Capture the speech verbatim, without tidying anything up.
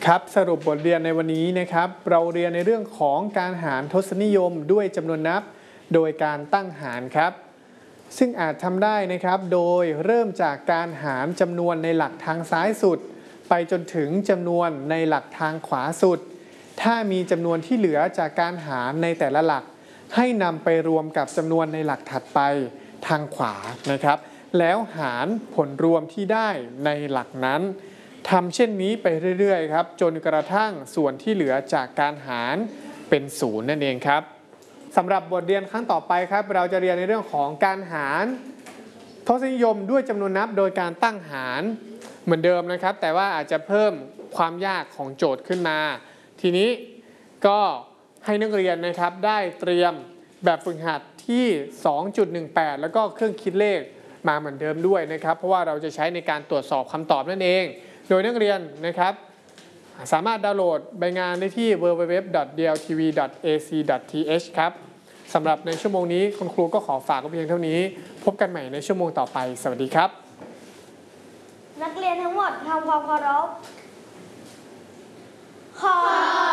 ครับสรุปบทเรียนในวันนี้นะครับเราเรียนในเรื่องของการหารทศนิยมด้วยจำนวนนับโดยการตั้งหารครับซึ่งอาจทำได้นะครับโดยเริ่มจากการหารจำนวนในหลักทางซ้ายสุดไปจนถึงจำนวนในหลักทางขวาสุดถ้ามีจำนวนที่เหลือจากการหารในแต่ละหลักให้นำไปรวมกับจำนวนในหลักถัดไปทางขวานะครับแล้วหารผลรวมที่ได้ในหลักนั้นทำเช่นนี้ไปเรื่อยๆครับจนกระทั่งส่วนที่เหลือจากการหารเป็นศูนย์นั่นเองครับสำหรับบทเรียนครั้งต่อไปครับเราจะเรียนในเรื่องของการหารทศนิยมด้วยจำนวนนับโดยการตั้งหารเหมือนเดิมนะครับแต่ว่าอาจจะเพิ่มความยากของโจทย์ขึ้นมาทีนี้ก็ให้นักเรียนนะครับได้เตรียมแบบฝึกหัดที่ สองจุดหนึ่งแปด แล้วก็เครื่องคิดเลขมาเหมือนเดิมด้วยนะครับเพราะว่าเราจะใช้ในการตรวจสอบคำตอบนั่นเองโดยนักเรียนนะครับสามารถดาวน์โหลดใบงานได้ที่ ดับเบิลยู ดับเบิลยู ดับเบิลยู ดอท ดี แอล ที วี ดอท เอ ซี ดอท ที เอช ครับสำหรับในชั่วโมงนี้คุณครูก็ขอฝากไว้เพียงเท่านี้พบกันใหม่ในชั่วโมงต่อไปสวัสดีครับนักเรียนทั้งหมดทำความเคารพขอ